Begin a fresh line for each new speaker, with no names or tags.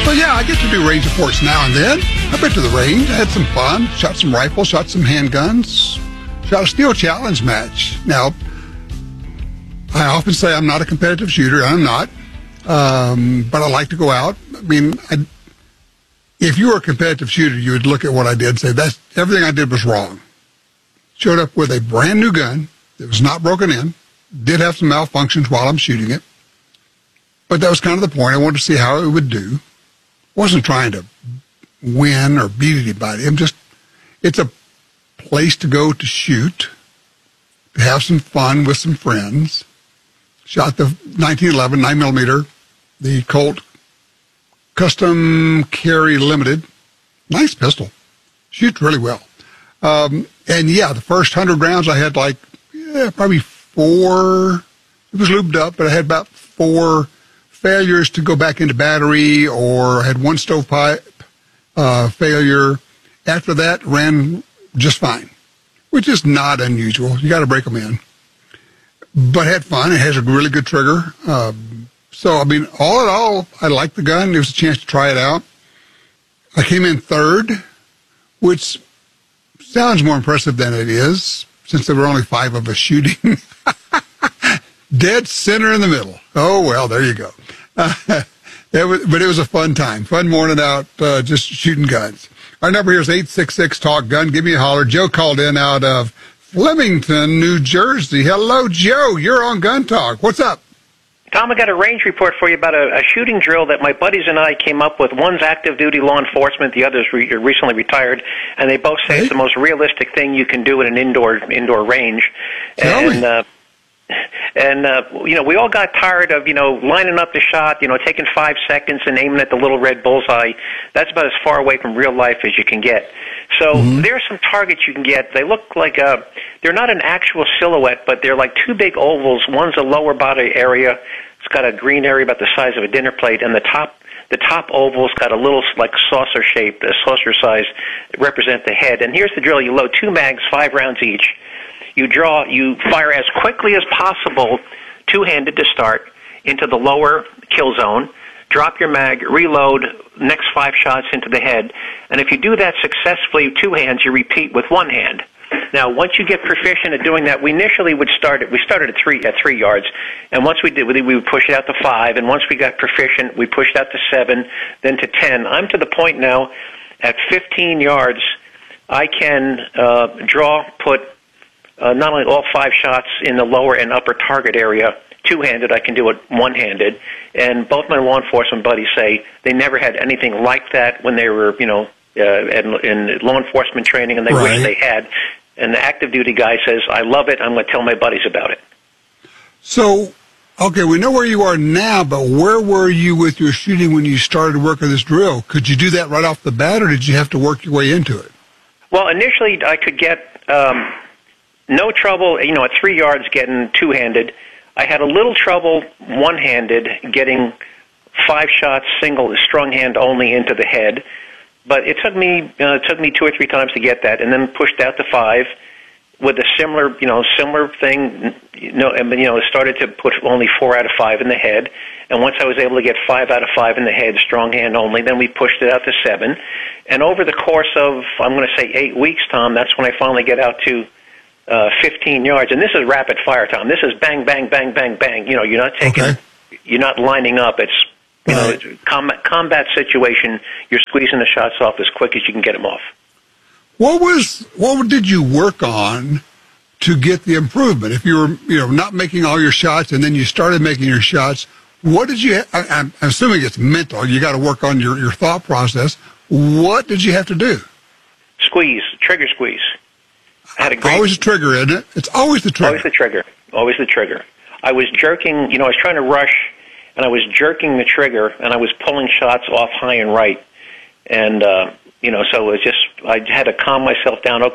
Well, yeah, I get to do range reports now and then. I've been to the range. I had some fun. Shot some rifles, shot some handguns, shot a steel challenge match. Now, I often say I'm not a competitive shooter. I'm not. But I like to go out. I mean, if you were a competitive shooter, you would look at what I did and say, everything I did was wrong. Showed up with a brand new gun that was not broken in. Did have some malfunctions while I'm shooting it. But that was kind of the point. I wanted to see how it would do. Wasn't trying to win or beat anybody. It's a place to go to shoot, to have some fun with some friends. Shot the 1911 9mm, the Colt Custom Carry Limited. Nice pistol. Shoots really well. And yeah, the first 100 rounds I had probably 4. It was lubed up, but I had about 4 failures to go back into battery, or I had 1 stovepipe failure. After that, ran just fine, which is not unusual. You got to break them in. But had fun. It has a really good trigger. So, I mean, all in all, I liked the gun. There was a chance to try it out. I came in 3rd, which sounds more impressive than it is, since there were only 5 of us shooting. Dead center in the middle. Oh, well, there you go. But it was a fun time. Fun morning out, just shooting guns. Our number here is 866-TALK-GUN. Give me a holler. Joe called in out of Flemington, New Jersey. Hello, Joe. You're on Gun Talk. What's up?
Tom, I got a range report for you about a shooting drill that my buddies and I came up with. One's active duty law enforcement, the other's recently retired, and they both say it's the most realistic thing you can do in an indoor range. We all got tired of, lining up the shot, taking 5 seconds and aiming at the little red bullseye. That's about as far away from real life as you can get. So there are some targets you can get. They look like they're not an actual silhouette, but they're like 2 big ovals. One's a lower body area. It's got a green area about the size of a dinner plate, and the top oval's got a little like saucer shape, a saucer size, represent the head. And here's the drill. You load 2 mags, 5 rounds each. You fire as quickly as possible, 2-handed to start, into the lower kill zone. Drop your mag, reload, next 5 shots into the head. And if you do that successfully, 2 hands, you repeat with 1 hand. Now, once you get proficient at doing that, we initially we started at 3 yards, and once we would push it out to 5, and once we got proficient, we pushed out to 7, then to 10. I'm to the point now, at 15 yards, I can put not only all 5 shots in the lower and upper target area, 2-handed, I can do it 1-handed. And both my law enforcement buddies say they never had anything like that when they were, in law enforcement training, and they wish they had. And the active duty guy says, I love it. I'm going to tell my buddies about it.
So, okay, we know where you are now, but where were you with your shooting when you started working this drill? Could you do that right off the bat, or did you have to work your way into it?
Well, initially I could get no trouble, at 3 yards getting 2-handed. I had a little trouble 1-handed getting 5 shots single, strong hand only into the head. But it took me 2 or 3 times to get that, and then pushed out to 5 with a similar thing. Started to put only 4 out of 5 in the head, and once I was able to get 5 out of 5 in the head, strong hand only, then we pushed it out to 7. And over the course of, I'm going to say 8 weeks, Tom, that's when I finally get out to 15 yards. And this is rapid fire, Tom. This is bang, bang, bang, bang, bang. You're not you're not lining up. It's combat situation. You're squeezing the shots off as quick as you can get them off.
What did you work on to get the improvement? If you were, not making all your shots and then you started making your shots, what did you? I'm assuming it's mental. You got to work on your thought process. What did you have to do?
Trigger squeeze.
Always the trigger, isn't it? It's always the trigger.
Always the trigger. I was jerking. I was trying to rush, and I was jerking the trigger, and I was pulling shots off high and right, and so it was just, I had to calm myself down.